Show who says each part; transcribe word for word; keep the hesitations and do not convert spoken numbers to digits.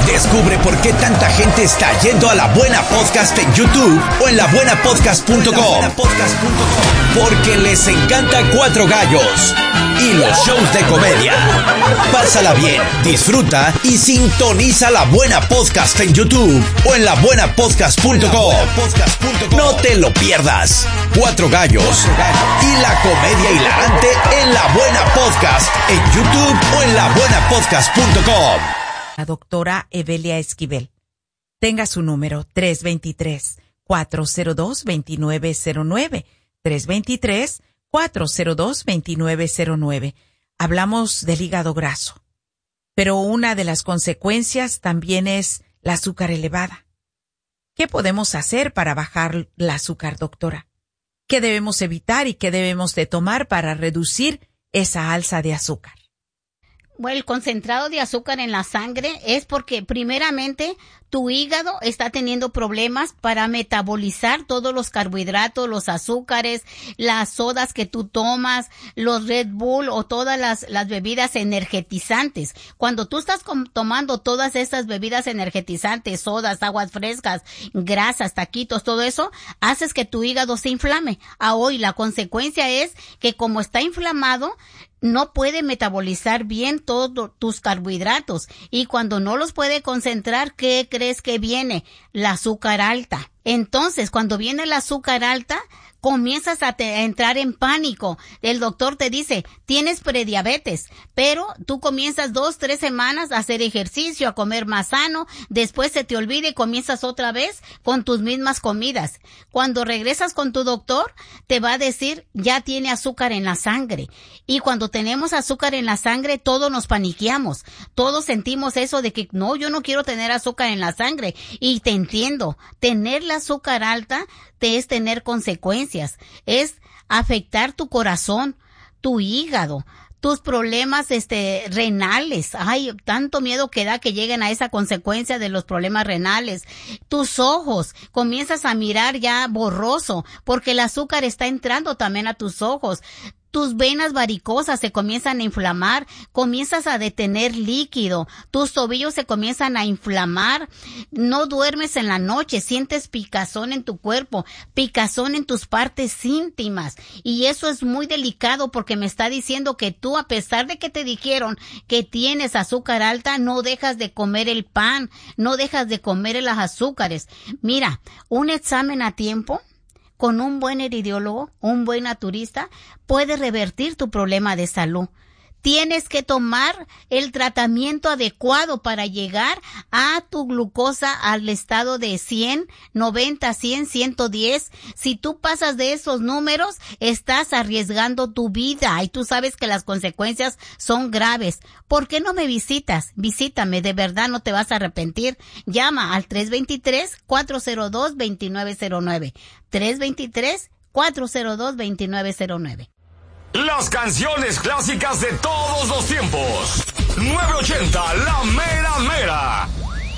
Speaker 1: Descubre por qué tanta gente está yendo a La Buena Podcast en YouTube o en la buena podcast punto com. Porque les encanta Cuatro Gallos y los shows de comedia. Pásala bien, disfruta y sintoniza La Buena Podcast en YouTube o en la buena podcast punto com. No te lo pierdas. Cuatro Gallos y la comedia hilarante en La Buena Podcast en YouTube o en la buena podcast punto com.
Speaker 2: La doctora Evelia Esquivel. Tenga su número tres dos tres, cuatro cero dos, dos nueve cero nueve. tres dos tres, cuatro cero dos, dos nueve cero nueve. Hablamos del hígado graso, pero una de las consecuencias también es la azúcar elevada. ¿Qué podemos hacer para bajar el azúcar, doctora? ¿Qué debemos evitar y qué debemos de tomar para reducir esa alza de azúcar?
Speaker 3: Bueno, el concentrado de azúcar en la sangre es porque primeramente tu hígado está teniendo problemas para metabolizar todos los carbohidratos, los azúcares, las sodas que tú tomas, los Red Bull o todas las, las bebidas energetizantes. Cuando tú estás com- tomando todas estas bebidas energetizantes, sodas, aguas frescas, grasas, taquitos, todo eso, haces que tu hígado se inflame. Ah, hoy la consecuencia es que como está inflamado, no puede metabolizar bien todos tus carbohidratos y cuando no los puede concentrar, ¿qué crees que viene? La azúcar alta. Entonces, cuando viene el azúcar alta, comienzas a, te, a entrar en pánico. El doctor te dice, tienes prediabetes, pero tú comienzas dos, tres semanas a hacer ejercicio, a comer más sano, después se te olvida y comienzas otra vez con tus mismas comidas. Cuando regresas con tu doctor, te va a decir, ya tiene azúcar en la sangre. Y cuando tenemos azúcar en la sangre, todos nos paniqueamos. Todos sentimos eso de que, no, yo no quiero tener azúcar en la sangre. Y te entiendo, tener la azúcar alta te es tener consecuencias, es afectar tu corazón, tu hígado, tus problemas este renales. Ay, tanto miedo que da que lleguen a esa consecuencia de los problemas renales. Tus ojos, comienzas a mirar ya borroso, porque el azúcar está entrando también a tus ojos. Tus venas varicosas se comienzan a inflamar, comienzas a detener líquido, tus tobillos se comienzan a inflamar, no duermes en la noche, sientes picazón en tu cuerpo, picazón en tus partes íntimas. Y eso es muy delicado porque me está diciendo que tú, a pesar de que te dijeron que tienes azúcar alta, no dejas de comer el pan, no dejas de comer las azúcares. Mira, un examen a tiempo con un buen heridiólogo, un buen naturista, puede revertir tu problema de salud. Tienes que tomar el tratamiento adecuado para llegar a tu glucosa al estado de cien, noventa, cien, ciento diez. Si tú pasas de esos números, estás arriesgando tu vida y tú sabes que las consecuencias son graves. ¿Por qué no me visitas? Visítame, de verdad no te vas a arrepentir. Llama al tres dos tres, cuatro cero dos, dos nueve cero nueve. tres dos tres, cuatro cero dos, dos nueve cero nueve.
Speaker 4: Las canciones clásicas de todos los tiempos. nueve ochenta, la mera mera.